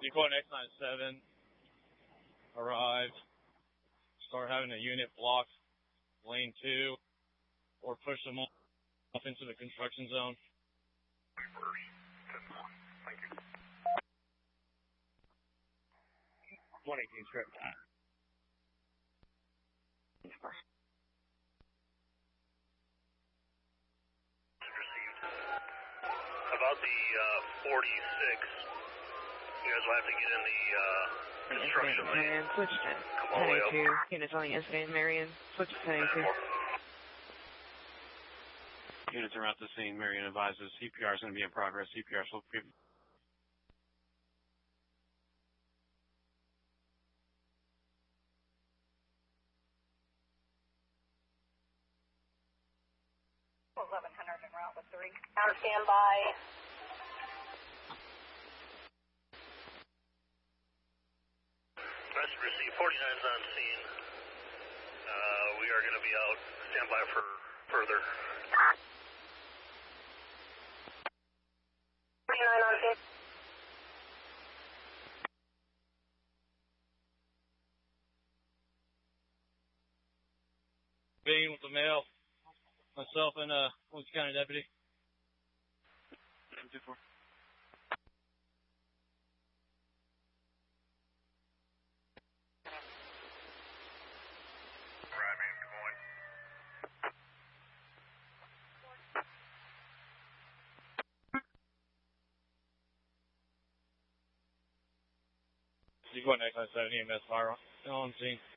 Decoy X97 arrived. Start having a unit block lane 2 or push them off into the construction zone. Thank you. 118 script. About the 46, you guys will have to get in the construction lane. Marion, switch to Come all the way up. 1082. Units on the incident, Marion, switch to 1082. Units are at the scene. Marion advises CPR is going to be in progress. CPR will be. en route with 3. Our standby. Rest receive 49's on scene. We are going to be out. Standby for further. 49 on scene. Being with the mail. Myself and Woods County deputy. 724. Right, man. Good morning. Decoy X97 EMS fire on scene.